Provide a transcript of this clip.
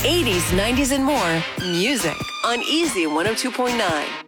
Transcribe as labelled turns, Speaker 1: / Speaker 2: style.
Speaker 1: 80s, 90s, and more music on Easy 102.9.